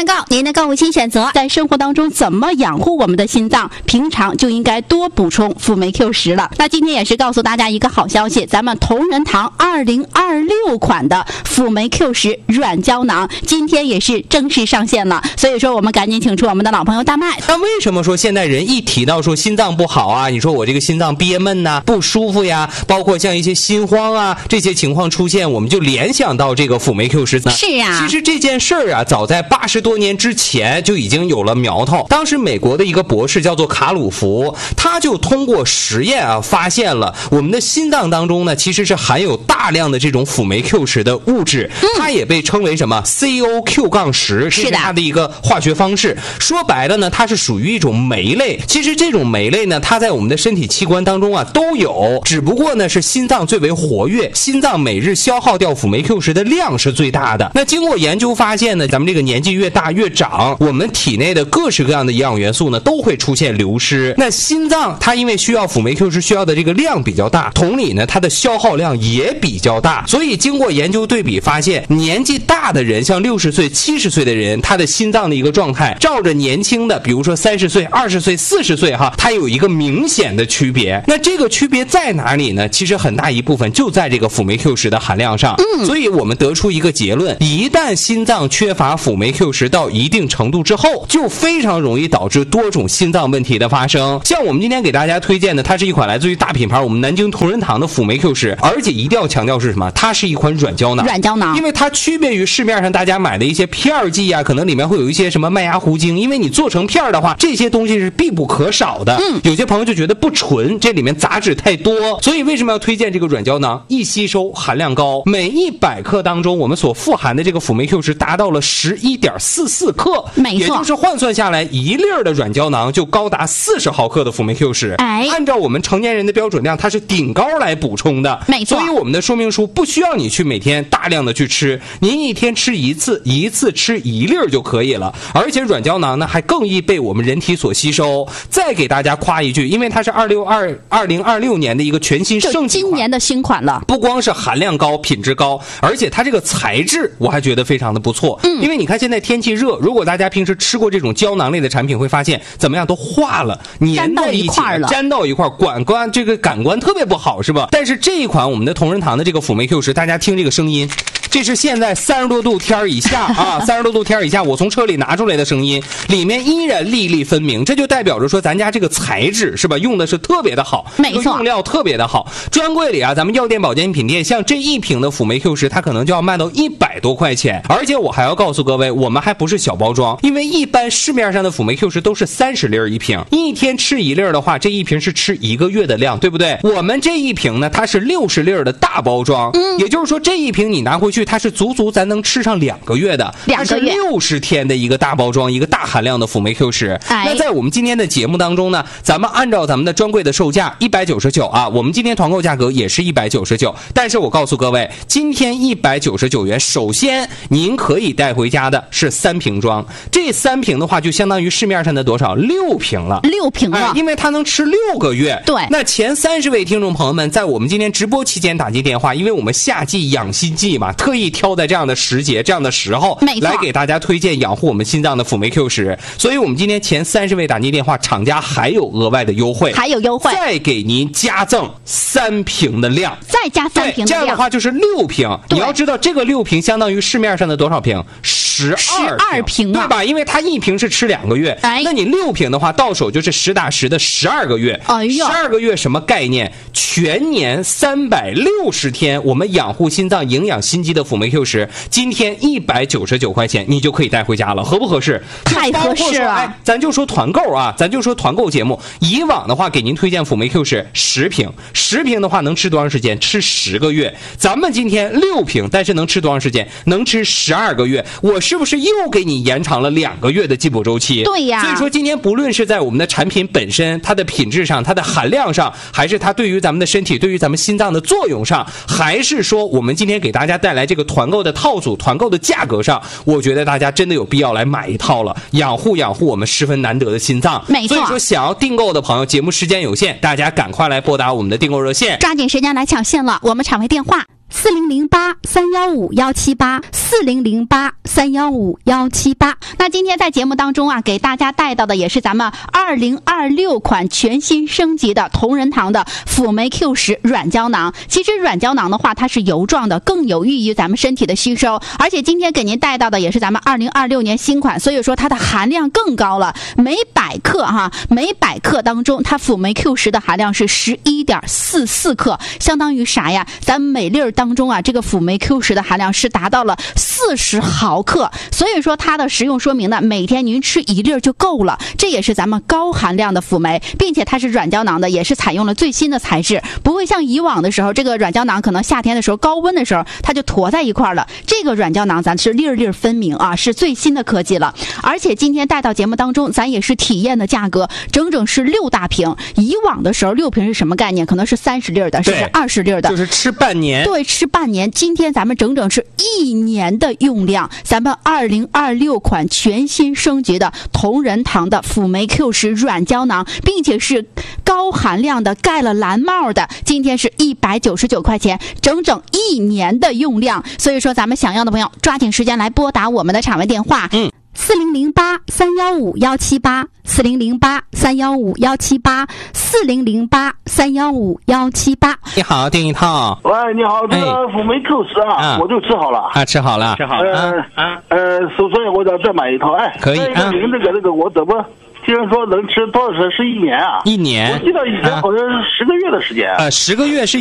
购，您的购物新选择。在生活当中怎么养护我们的心脏，平常就应该多补充辅酶 Q10了。那今天也是告诉大家一个好消息，咱们同仁堂2026款的辅酶 Q10软胶囊今天也是正式上线了，所以说我们赶紧请出我们的老朋友大麦。 那为什么说现在人一提到说心脏不好啊，你说我这个心脏憋闷呐、不舒服呀，包括像一些心慌啊这些情况出现，我们就联想到这个辅酶 Q10呢？ 是啊， 其实这件事儿啊，早在80多年之前就已经有了苗头。当时美国的一个博士叫做卡鲁福，他就通过实验啊，发现了我们的心脏当中呢，其实是含有大量的这种辅酶 Q10的物质，它也被称为什么 COQ-10， 这是它的一个化学方式。说白了呢，它是属于一种酶类。其实这种酶类呢，它在我们的身体器官当中啊都有，只不过呢是心脏最为活跃，心脏每日消耗掉辅酶 Q10的量是最大的。那经过研究发现呢，咱们这个年纪越大越长，我们体内的各式各样的营养元素呢都会出现流失。那心脏它因为需要辅酶 Q10需要的这个量比较大，同理呢它的消耗量也比较大，所以经过研究对比发现，年纪大的人，像60岁70岁的人，他的心脏的一个状态照着年轻的比如说30岁20岁40岁它有一个明显的区别。那这个区别在哪里呢？其实很大一部分就在这个辅酶 Q10的含量上。所以我们得出一个结论，一旦心脏缺乏辅酶 Q10到一定程度之后，就非常容易导致多种心脏问题的发生。像我们今天给大家推荐的，它是一款来自于大品牌我们南京同仁堂的辅酶 Q10，而且一定要强调是什么？它是一款软胶囊。 软胶囊， 因为它区别于市面上大家买的一些片剂啊，可能里面会有一些什么麦芽糊精，因为你做成片的话，这些东西是必不可少的。有些朋友就觉得不纯，这里面杂质太多，所以为什么要推荐这个软胶囊？易吸收，含量高，每100克当中我们所富含的这个辅酶 Q10达到了11.44克， 没错， 也就是换算下来一粒的软胶囊就高达40毫克的辅酶 Q10。按照我们成年人的标准量，它是顶高来补充的， 没错。 所以我们的说明书不需要你去每天大量的去吃，您一天吃一次，一次吃1粒就可以了。而且软胶囊呢还更易被我们人体所吸收。再给大家夸一句，因为它是2026年的一个全新盛季款， 今年的新款了。 不光是含量高品质高，而且它这个材质我还觉得非常的不错。因为你看现在天气热，如果大家平时吃过这种胶囊类的产品，会发现怎么样都化了，粘在一起了，粘到一块，这个感官特别不好，是吧？但是这一款我们的同仁堂的这个辅酶 Q10，大家听这个声音，这是现在30多度天以下啊，30多度天以下，我从车里拿出来的声音，里面依然粒粒分明，这就代表着说咱家这个材质是吧，用的是特别的好， 没错， 用料特别的好。专柜里啊，咱们药店保健品店，像这一瓶的辅酶 Q10，它可能就要卖到100多块钱。而且我还要告诉各位，我们还不是小包装，因为一般市面上的辅酶 Q10都是30粒一瓶，一天吃1粒的话，这一瓶是吃1个月的量，对不对？我们这一瓶呢，它是60粒的大包装，也就是说这一瓶你拿回去，它是足咱能吃上2个月的，它是60天的一个大包装，一个大含量的辅酶 Q10。那在我们今天的节目当中呢，咱们按照咱们的专柜的售价199啊，我们今天团购价格也是199，但是我告诉各位，今天199元，首先您可以带回家的是3瓶装，这3瓶的话就相当于市面上的多少6瓶了，6瓶了，因为它能吃6个月。对，那前30位听众朋友们，在我们今天直播期间打进电话，因为我们夏季养心季嘛，特意挑在这样的时节这样的时候来给大家推荐养护我们心脏的辅酶 Q10，所以我们今天前30位打进电话，厂家还有额外的优惠，再给您加赠3瓶的量，再加3瓶的量，这样的话就是6瓶。你要知道这个6瓶相当于市面上的多少瓶？12瓶啊，对吧？因为它一瓶是吃2个月，那你6瓶的话到手就是实打实的12个月。12个月什么概念？全年360天，我们养护心脏、营养心肌的辅酶 Q10，今天199块钱你就可以带回家了，合不合适？太合适了。咱就说团购啊，咱就说团购节目，以往的话给您推荐辅酶 Q10 10瓶，10瓶的话能吃多长时间？吃10个月。咱们今天6瓶，但是能吃多长时间？能吃12个月。我是不是又给你延长了2个月的进补周期？对呀。所以说今天不论是在我们的产品本身，它的品质上，它的含量上，还是它对于咱们的身体，对于咱们心脏的作用上，还是说我们今天给大家带来这个团购的套组，团购的价格上，我觉得大家真的有必要来买一套了，养护我们十分难得的心脏。没错。所以说想要订购的朋友，节目时间有限，大家赶快来拨打我们的订购热线， 抓紧时间来抢线了。我们场位电话 4008315178，4008315178。那今天在节目当中啊，给大家带到的也是咱们2026款全新升级的同仁堂的辅酶 Q10软胶囊。其实软胶囊的话，它是油状的，更有益于咱们身体的吸收。而且今天给您带到的也是咱们2026年新款，所以说它的含量更高了。每百克当中，它辅酶 Q10的含量是11.44克，相当于啥呀？咱们每粒当中啊，这个辅酶 Q10的含量是达到了40毫克。所以说它的食用说明呢，每天您吃1粒就够了。这也是咱们高含量的辅酶，并且它是软胶囊的，也是采用了最新的材质，不会像以往的时候，这个软胶囊可能夏天的时候高温的时候它就坨在一块了。这个软胶囊咱是粒粒分明啊，是最新的科技了。而且今天带到节目当中，咱也是体验的价格，整整是6大瓶。以往的时候6瓶是什么概念？可能是30粒的，甚至20粒的， 就是吃半年。 对，吃半年。今天咱们整整是1年的用量。咱们2026款全新升级的同仁堂的辅酶 Q10软胶囊，并且是高含量的，盖了蓝帽的，今天是199块钱，整整1年的用量。所以说咱们想要的朋友抓紧时间来拨打我们的场外电话，4008315178，4008315178，4008315178。 你好，订一套。 喂，你好，这个辅酶 Q10啊，我就吃好了。 吃好了。 所以我再买一套。 可以。 您这个我怎么？既然说能吃多少时？是1年啊？1 年。 我记得以前好像是10个月的时间。 10个月是